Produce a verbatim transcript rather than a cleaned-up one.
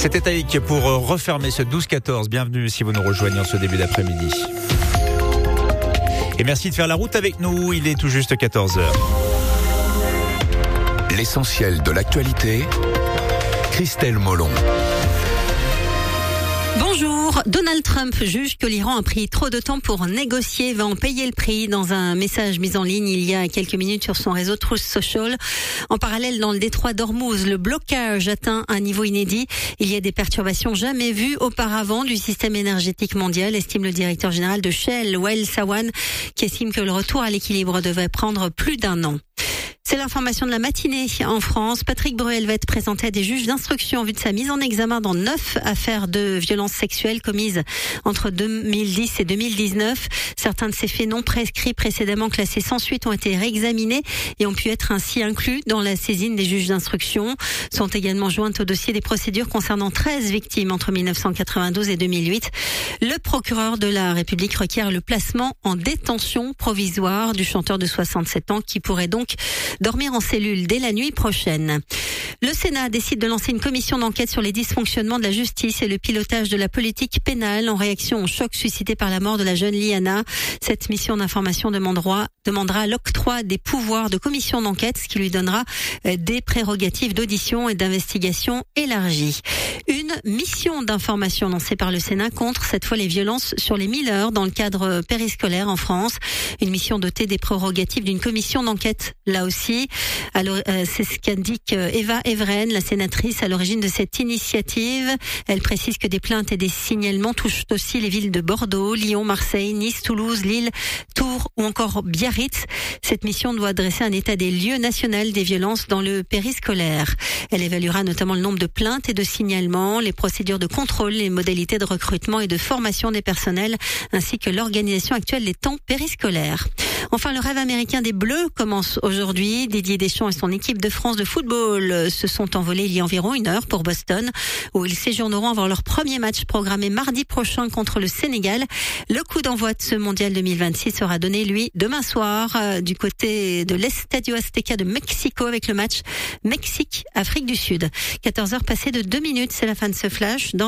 C'était Taïk pour refermer ce douze quatorze. Bienvenue si vous nous rejoignez en ce début d'après-midi. Et merci de faire la route avec nous. Il est tout juste quatorze heures. L'essentiel de l'actualité, Christelle Molon. Bonjour. Donald Trump juge que l'Iran a pris trop de temps pour négocier, va en payer le prix. Dans un message mis en ligne il y a quelques minutes sur son réseau Truth Social. En parallèle, dans le détroit d'Ormuz, le blocage atteint un niveau inédit. Il y a des perturbations jamais vues auparavant du système énergétique mondial, estime le directeur général de Shell, Wael Sawan, qui estime que le retour à l'équilibre devrait prendre plus d'un an. C'est l'information de la matinée en France. Patrick Bruel va être présenté à des juges d'instruction en vue de sa mise en examen dans neuf affaires de violences sexuelles commises entre deux mille dix et deux mille dix-neuf. Certains de ces faits non prescrits précédemment classés sans suite ont été réexaminés et ont pu être ainsi inclus dans la saisine des juges d'instruction. Sont également jointes au dossier des procédures concernant treize victimes entre mille neuf cent quatre-vingt-douze et deux mille huit. Le procureur de la République requiert le placement en détention provisoire du chanteur de soixante-sept ans qui pourrait donc dormir en cellule dès la nuit prochaine. Le Sénat décide de lancer une commission d'enquête sur les dysfonctionnements de la justice et le pilotage de la politique pénale en réaction au choc suscité par la mort de la jeune Liana. Cette mission d'information demandera, demandera l'octroi des pouvoirs de commission d'enquête, ce qui lui donnera des prérogatives d'audition et d'investigation élargies. Une mission d'information lancée par le Sénat contre cette fois les violences sur les mineurs dans le cadre périscolaire en France. Une mission dotée des prérogatives d'une commission d'enquête là aussi. Alors, euh, c'est ce qu'indique Eva Evren, la sénatrice à l'origine de cette initiative. Elle précise que des plaintes et des signalements touchent aussi les villes de Bordeaux, Lyon, Marseille, Nice, Toulouse, Lille, Tours ou encore Biarritz. Cette mission doit dresser un état des lieux national des violences dans le périscolaire. Elle évaluera notamment le nombre de plaintes et de signalements, les procédures de contrôle, les modalités de recrutement et de formation des personnels, ainsi que l'organisation actuelle des temps périscolaires. Enfin, le rêve américain des Bleus commence aujourd'hui. Didier Deschamps et son équipe de France de football se sont envolés il y a environ une heure pour Boston, où ils séjourneront avant leur premier match programmé mardi prochain contre le Sénégal. Le coup d'envoi de ce mondial deux mille vingt-six sera donné, lui, demain soir, euh, du côté de l'Estadio Azteca de Mexico avec le match Mexique-Afrique du Sud. quatorze heures passées de deux minutes, c'est la fin de ce flash. Dans